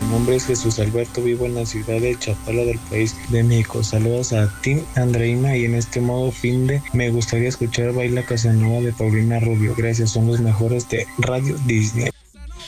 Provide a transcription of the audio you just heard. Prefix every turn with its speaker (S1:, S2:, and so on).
S1: Mi nombre es Jesús Alberto, vivo en la ciudad de Chapala del país de México. Saludos a Tim Andreina y en este modo fin de me gustaría escuchar Baila Casanova de Paulina Rubio. Gracias, son los mejores de Radio Disney.